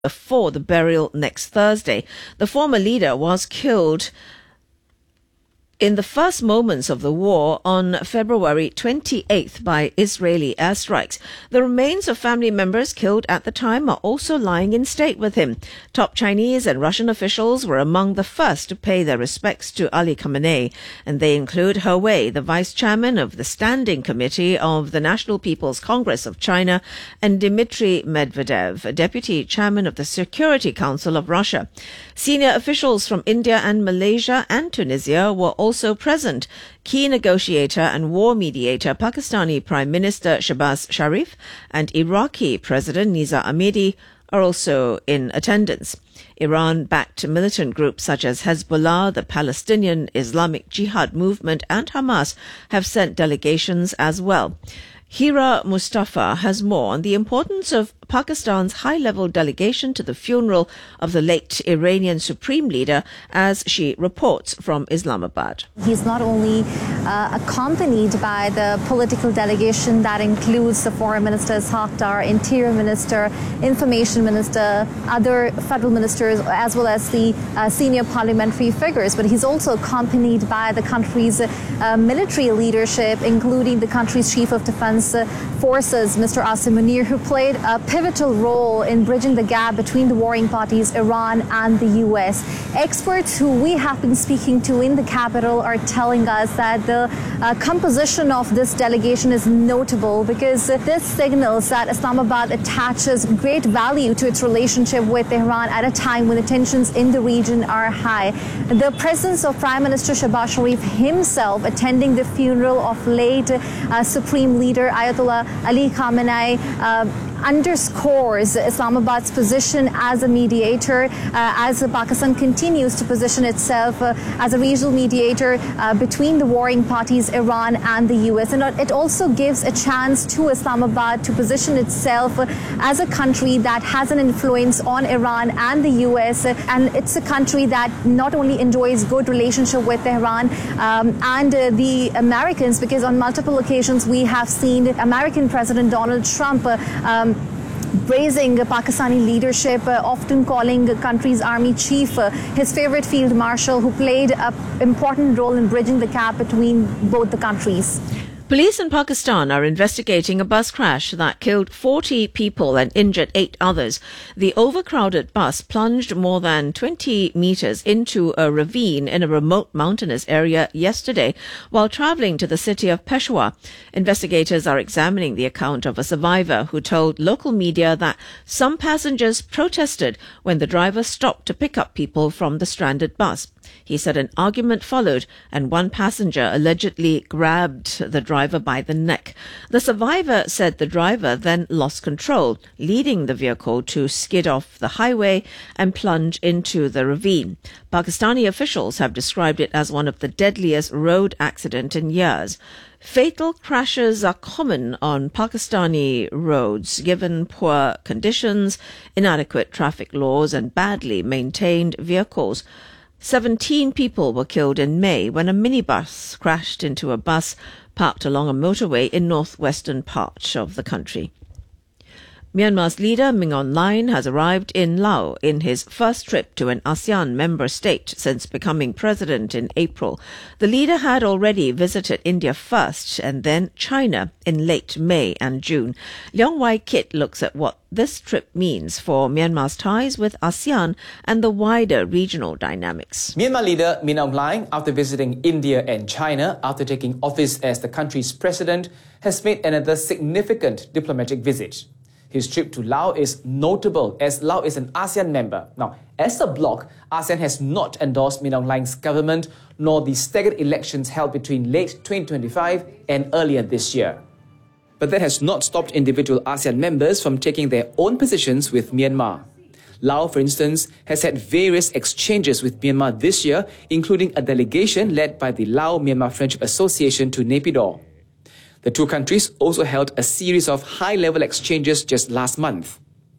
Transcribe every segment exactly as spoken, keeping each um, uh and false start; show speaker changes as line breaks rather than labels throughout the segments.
for the burial next Thursday. The former leader was killed in the first moments of the war on February twenty-eighth by Israeli airstrikes. The remains of family members killed at the time are also lying in state with him. Top Chinese and Russian officials were among the first to pay their respects to Ali Khamenei, and they include He Wei, the vice chairman of the Standing Committee of the National People's Congress of China, and Dmitry Medvedev, deputy chairman of the Security Council of Russia. Senior officials from India and Malaysia and Tunisia were also Also present. Key negotiator and war mediator Pakistani Prime Minister Shehbaz Sharif and Iraqi President Nizar Ahmadi are also in attendance. Iran-backed militant groups such as Hezbollah, the Palestinian Islamic Jihad movement and Hamas have sent delegations as well. Hira Mustafa has more on the importance of Pakistan's high-level delegation to the funeral of the late Iranian Supreme Leader, as she reports from Islamabad.
He's not only uh, accompanied by the political delegation that includes the Foreign Minister Ishaq Dar, Interior Minister, Information Minister, other federal ministers, as well as the uh, senior parliamentary figures, but he's also accompanied by the country's uh, military leadership, including the country's Chief of Defense uh, Forces, Mister Asim Munir, who played a pivotal role in bridging the gap between the warring parties, Iran and the U S. Experts who we have been speaking to in the capital are telling us that the uh, composition of this delegation is notable because uh, this signals that Islamabad attaches great value to its relationship with Iran at a time when the tensions in the region are high. The presence of Prime Minister Shehbaz Sharif himself attending the funeral of late uh, Supreme Leader Ayatollah Ali Khamenei uh, underscores Islamabad's position as a mediator, uh, as Pakistan continues to position itself uh, as a regional mediator uh, between the warring parties, Iran and the U S. And it also gives a chance to Islamabad to position itself uh, as a country that has an influence on Iran and the U S. And it's a country that not only enjoys good relationship with Iran um, and uh, the Americans, because on multiple occasions we have seen American President Donald Trump uh, um, praising Pakistani leadership, uh, often calling the country's army chief uh, his favorite field marshal, who played an important role in bridging the gap between both the countries.
Police in Pakistan are investigating a bus crash that killed forty people and injured eight others. The overcrowded bus plunged more than twenty meters into a ravine in a remote mountainous area yesterday while traveling to the city of Peshawar. Investigators are examining the account of a survivor who told local media that some passengers protested when the driver stopped to pick up people from the stranded bus. He said an argument followed and one passenger allegedly grabbed the driver by the neck. The survivor said the driver then lost control, leading the vehicle to skid off the highway and plunge into the ravine. Pakistani officials have described it as one of the deadliest road accidents in years. Fatal crashes are common on Pakistani roads, given poor conditions, inadequate traffic laws, and badly maintained vehicles. Seventeen people were killed in May when a minibus crashed into a bus parked along a motorway in northwestern part of the country. Myanmar's leader, Min Aung Hlaing, has arrived in Laos in his first trip to an ASEAN member state since becoming president in April. The leader had already visited India first and then China in late May and June. Leong Wai Kit looks at what this trip means for Myanmar's ties with ASEAN and the wider regional dynamics.
Myanmar leader Min Aung Hlaing, after visiting India and China after taking office as the country's president, has made another significant diplomatic visit. His trip to Laos is notable as Laos is an ASEAN member. Now, as a bloc, ASEAN has not endorsed Min Aung Hlaing's government nor the staggered elections held between late twenty twenty-five and earlier this year. But that has not stopped individual ASEAN members from taking their own positions with Myanmar. Laos, for instance, has had various exchanges with Myanmar this year, including a delegation led by the Lao-Myanmar Friendship Association to Naypyidaw. The two countries also held a series of high-level exchanges just last month.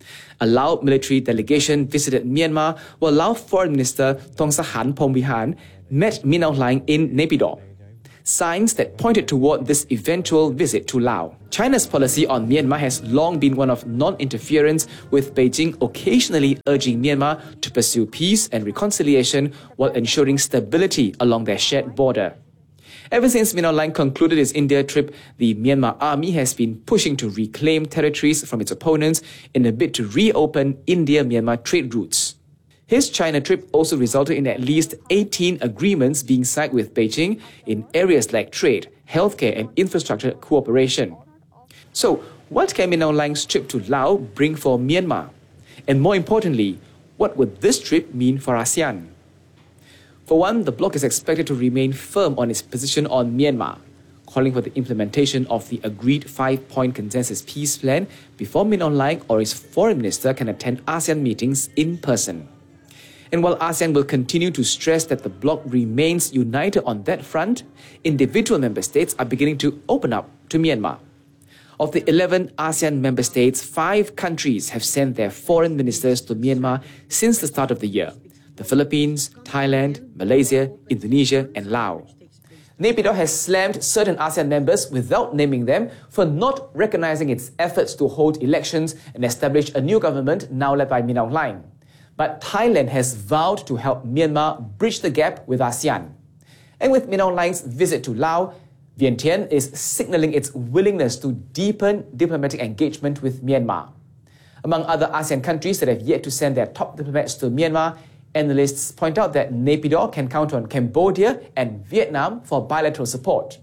A Lao military delegation visited Myanmar, while Lao Foreign Minister Thongsahan Phomvihane met Min Aung Hlaing in Naypyidaw. signs that pointed toward this eventual visit to Laos. China's policy on Myanmar has long been one of non-interference, with Beijing occasionally urging Myanmar to pursue peace and reconciliation while ensuring stability along their shared border. Ever since Min Aung Hlaing concluded his India trip, the Myanmar army has been pushing to reclaim territories from its opponents in a bid to reopen India-Myanmar trade routes. His China trip also resulted in at least eighteen agreements being signed with Beijing in areas like trade, healthcare and infrastructure cooperation. So, what can Min Aung Hlaing's trip to Laos bring for Myanmar? And more importantly, what would this trip mean for ASEAN? For one, the bloc is expected to remain firm on its position on Myanmar, calling for the implementation of the agreed five-point consensus peace plan before Min Aung Hlaing or his foreign minister can attend ASEAN meetings in person. And while ASEAN will continue to stress that the bloc remains united on that front, individual member states are beginning to open up to Myanmar. Of the eleven ASEAN member states, five countries have sent their foreign ministers to Myanmar since the start of the year: the Philippines, Thailand, Malaysia, Indonesia and Laos. Naypyidaw has slammed certain ASEAN members, without naming them, for not recognizing its efforts to hold elections and establish a new government now led by Min Aung Hlaing. But Thailand has vowed to help Myanmar bridge the gap with ASEAN. And with Min Aung Hlaing's visit to Laos, Vientiane is signalling its willingness to deepen diplomatic engagement with Myanmar. Among other ASEAN countries that have yet to send their top diplomats to Myanmar, analysts point out that Naypyidaw can count on Cambodia and Vietnam for bilateral support.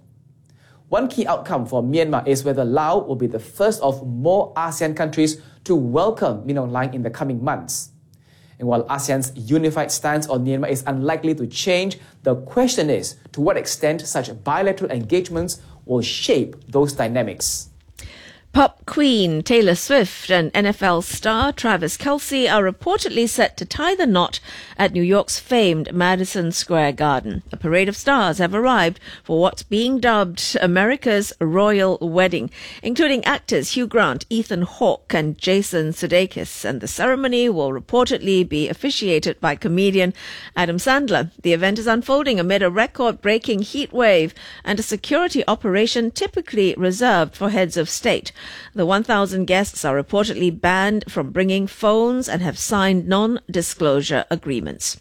One key outcome for Myanmar is whether Laos will be the first of more ASEAN countries to welcome Min Aung Hlaing in the coming months. And while ASEAN's unified stance on Myanmar is unlikely to change, the question is to what extent such bilateral engagements will shape those dynamics.
Pop queen Taylor Swift and N F L star Travis Kelce are reportedly set to tie the knot at New York's famed Madison Square Garden. A parade of stars have arrived for what's being dubbed America's Royal Wedding, including actors Hugh Grant, Ethan Hawke and Jason Sudeikis, and the ceremony will reportedly be officiated by comedian Adam Sandler. The event is unfolding amid a record-breaking heat wave and a security operation typically reserved for heads of state. The one thousand guests are reportedly banned from bringing phones and have signed non-disclosure agreements.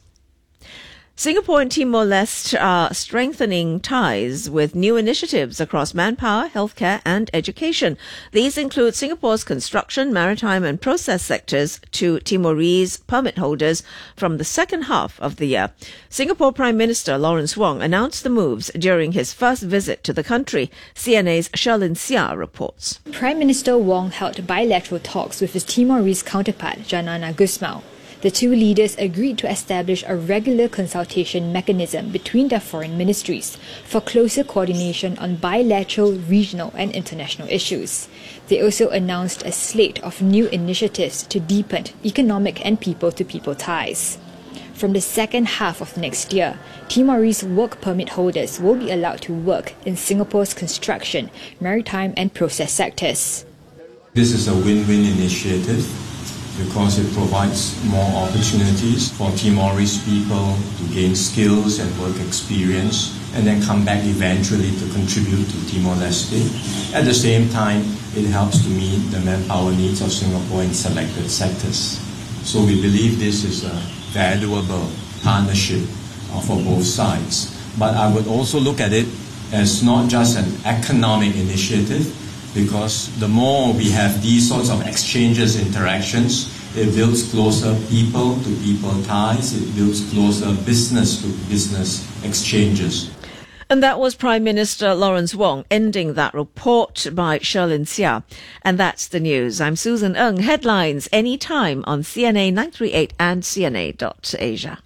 Singapore and Timor-Leste are strengthening ties with new initiatives across manpower, healthcare and education. These include Singapore's construction, maritime and process sectors to Timorese permit holders from the second half of the year. Singapore Prime Minister Lawrence Wong announced the moves during his first visit to the country. C N A's Sherlyn Sia reports.
Prime Minister Wong held bilateral talks with his Timorese counterpart, Janana Gusmao. The two leaders agreed to establish a regular consultation mechanism between their foreign ministries for closer coordination on bilateral, regional and international issues. They also announced a slate of new initiatives to deepen economic and people-to-people ties. From the second half of next year, Timorese work permit holders will be allowed to work in Singapore's construction, maritime and process sectors.
This is a win-win initiative, because it provides more opportunities for Timorese people to gain skills and work experience and then come back eventually to contribute to Timor-Leste. At the same time, it helps to meet the manpower needs of Singapore in selected sectors. So we believe this is a valuable partnership for both sides. But I would also look at it as not just an economic initiative, because the more we have these sorts of exchanges, interactions, it builds closer people-to-people ties, it builds closer business-to-business exchanges.
And that was Prime Minister Lawrence Wong ending that report by Sherlyn Sia. And that's the news. I'm Susan Ng. Headlines anytime on C N A nine three eight and C N A dot asia.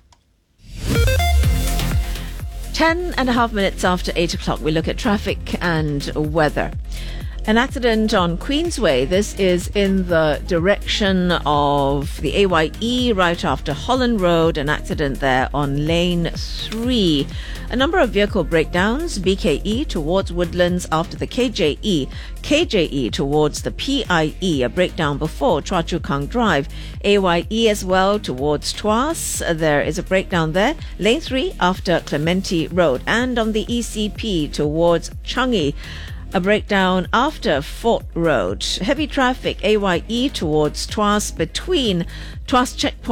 Ten and a half minutes after eight o'clock, we look at traffic and weather. An accident on Queensway. This is in the direction of the A Y E right after Holland Road. An accident there on lane three. A number of vehicle breakdowns. B K E towards Woodlands after the K J E. K J E towards the P I E. A breakdown before Chua Chu Kang Drive. A Y E as well towards Tuas. There is a breakdown there. Lane three after Clementi Road. And on the E C P towards Changi. A breakdown after Fort Road. Heavy traffic A Y E towards Tuas between Tuas Checkpoint